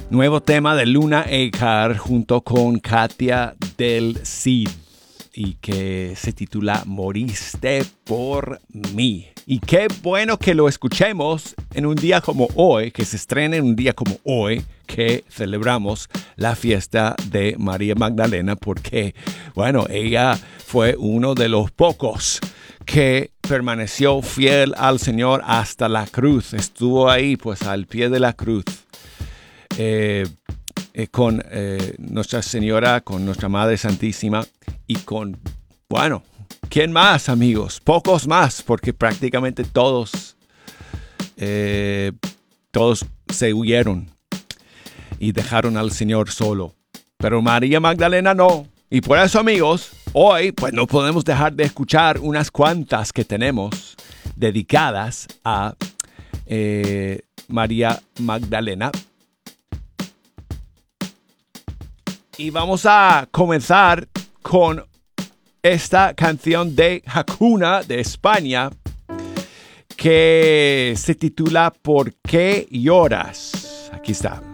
Nuevo tema de Luna Acar junto con Katia del Cid y que se titula Moriste por mí. Y qué bueno que lo escuchemos en un día como hoy, que se estrene en un día como hoy, que celebramos la fiesta de María Magdalena, porque, bueno, ella fue uno de los pocos que permaneció fiel al Señor hasta la cruz. Estuvo ahí, pues, al pie de la cruz. Con Nuestra Señora, con nuestra Madre Santísima y con, bueno, ¿quién más, amigos? Pocos más, porque prácticamente todos se huyeron y dejaron al Señor solo. Pero María Magdalena no. Y por eso, amigos, hoy pues no podemos dejar de escuchar unas cuantas que tenemos dedicadas a María Magdalena. Y vamos a comenzar con esta canción de Hakuna de España que se titula ¿Por qué lloras? Aquí está.